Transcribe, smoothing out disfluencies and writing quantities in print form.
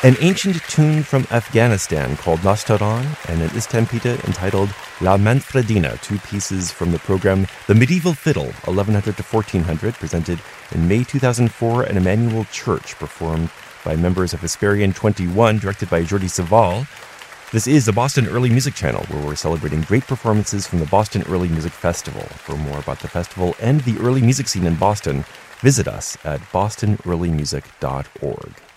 An ancient tune from Afghanistan called Nastaran, and an Istampita entitled La Manfredina, two pieces from the program The Medieval Fiddle, 1100 to 1400, presented in May 2004 at Emmanuel Church, performed by members of Hesperian 21, directed by Jordi Savall. This is the Boston Early Music Channel, where we're celebrating great performances from the Boston Early Music Festival. For more about the festival and the early music scene in Boston, visit us at bostonearlymusic.org.